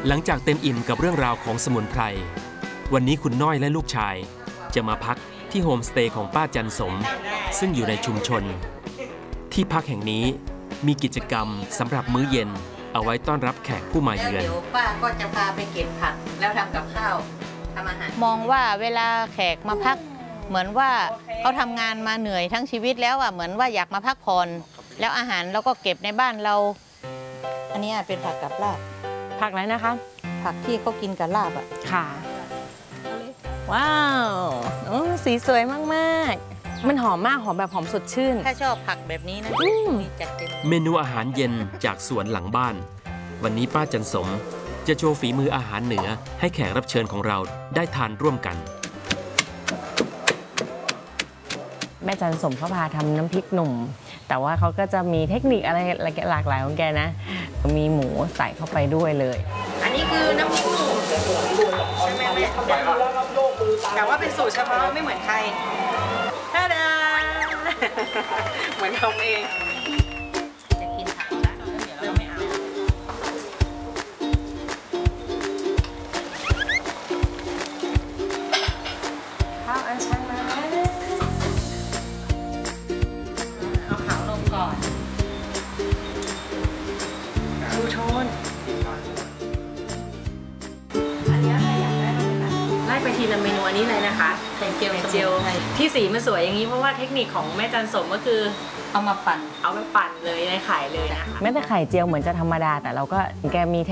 หลังจากเต็มอิ่มกับเรื่องราวของสมุนไพรวันนี้คุณน้อยและลูกชายจะมาพักที่โฮมสเตย์ของป้าจันสมซึ่งอยู่ในชุมชนที่พักแห่งนี้มีกิจกรรมสำหรับมื้อเย็นเอาไว้ต้อนรับแขกผู้มาเยือนเดี๋ยวป้าก็จะพาไปเก็บผักแล้วทำกับข้าวทำอาหารมองว่าเวลาแขกมาพักเหมือนว่าเขาทำงานมาเหนื่อยทั้งชีวิตแล้วเหมือนว่าอยากมาพักผ่อนแล้วอาหารเราก็เก็บในบ้านเราอันนี้เป็นผักกับลาบผักอะไรนะคะผักที่เขากินกับลาบค่ะว้าวสีสวยมากๆมันหอมมากหอมแบบหอมสดชื่นถ้าชอบผักแบบนี้นะมีจัดเต็มเมนูอาหารเย็นจากสวนหลังบ้านวันนี้ป้าจันสมจะโชว์ฝีมืออาหารเหนือให้แขกรับเชิญของเราได้ทานร่วมกันแม่จันสมเขาพาทำน้ำพริกหนุ่มแต่ว่าเขาก็จะมีเทคนิคอะไรหลากหลายของแกนะมีหมูใส่เข้าไปด้วยเลยอันนี้คือน้ำพริกหนุ่มใช่ไหมแม่แต่ว่าเป็นสูตรเฉพาะไม่เหมือนใครท่าดาเหมือนทำเองจะกินผักนะเดี๋ยวเราไม่เอาข้าวอัญชันมาเอาขาวลงก่อนดูโทนไล่ไปทีละเมนูอันนี้เลยนะคะไข่เจียวที่สีมันสวยอย่างนี้เพราะว่าเทคนิคของแม่จันสมก็คือเอามาปั่นเอาไปปั่นเลยในไข่เลยนะคะแม้แต่ไข่เจียวเหมือนจะธรรมดาแต่เราก็แกมี